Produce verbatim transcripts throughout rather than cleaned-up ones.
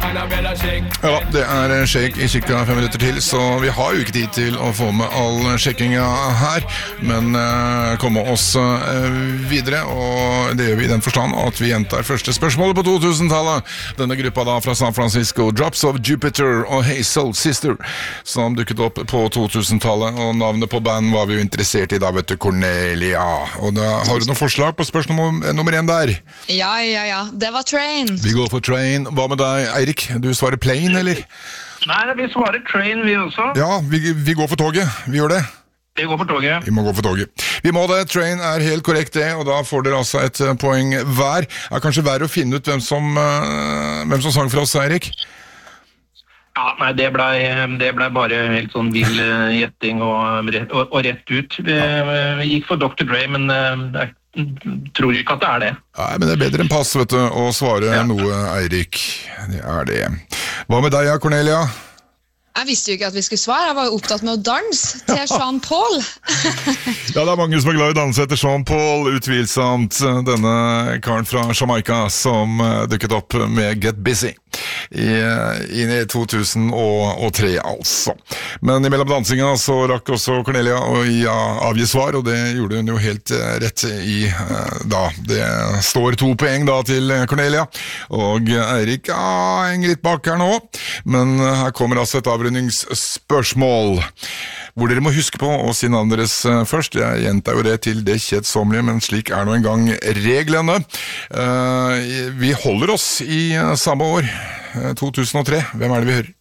Ja, det er shake i cirka fem minutter til, så vi har jo ikke tid til å få med all shakinga her, men uh, komme oss uh, videre, og det gjør vi i den forstand at vi gjentar første spørsmålet på to-tusen-tallet. Denne gruppa da fra San Francisco, Drops of Jupiter og Hey Soul Sister, som dukket opp på to-tusen-tallet, og navnet på band var vi jo interessert i da, vet du, Cornelia. Og da har du noen forslag på spørsmål nummer én der? Ja, ja, ja, det var Train. Vi går for Train. Hva med deg, Eirik? Du svarer Plane, eller? Nei, vi svarer Train, vi også. Ja, vi, vi går for toget. Vi gjør det. Vi går for toget. Vi må gå for toget. Vi må det. Train er helt korrekt det, og da får dere altså et poeng hver. Det er kanskje verre å finne ut hvem som, uh, hvem som sang for oss, Eirik? Ja, nei, det ble, det ble bare helt sånn vill uh, gjetting og, og, og rett ut. Vi, vi gikk for doktor Dre, men uh, jeg tror ikke at det er det. Nei, men det er bedre enn pass, vet du, å svare ja. Noe, Eirik. Det er det. Hva med deg, Cornelia? Jeg visste jo ikke at vi skulle svare. Jeg var jo opptatt med å danse til Sean Paul. Ja, det er mange som er glad i å danse etter Sean Paul, utvilsomt. Denne karen fra Jamaica som dukket opp med Get Busy i, i to tusen og tre, altså. Men i mellom dansinga så rakk også Cornelia å ja, avgi svar, og det gjorde hun jo helt rett i da. Det står to poeng da til Cornelia, og Eirik ja, henger litt bak her nå, men her kommer altså et avrundingsspørsmål, hvor dere må huske på å si navnet deres først. Jeg gjentar jo det til det kjedsommelige, men slik er nå en gang reglene. Vi holder oss i samme år, to tusen og tre. Hvem er det vi hører?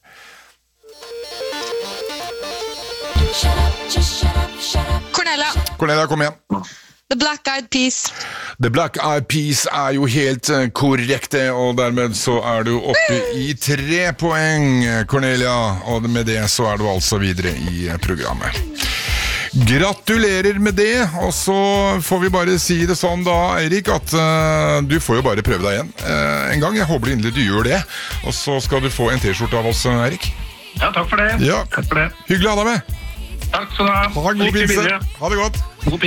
Cornelia. Cornelia, kom igjen. The Black Eyed Peas. The Black Eyed Peas er jo helt korrekte, og dermed så er du oppe i tre poeng, Cornelia, og med det så er du altså videre i programmet. Gratulerer med det, og så får vi bare si det sånn da, Eirik, at uh, du får jo bare prøve deg igjen uh, en gang. Jeg håper inderlig du gjør det, og så skal du få en t-skjorte av oss, Eirik. Ja, takk for det. Ja. Takk for det. Hyggelig å ha deg med. Takk skal du ha. Ha en god pinse. Ha det godt. God pinse.